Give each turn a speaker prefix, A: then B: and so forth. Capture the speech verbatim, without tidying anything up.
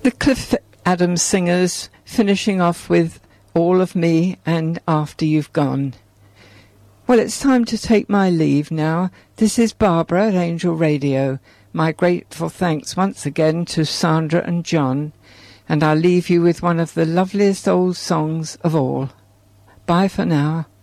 A: The Cliff Adams Singers, finishing off with All of Me and After You've Gone. Well, it's time to take my leave now. This is Barbara at Angel Radio. My grateful thanks once again to Sandra and John, and I'll leave you with one of the loveliest old songs of all. Bye for now.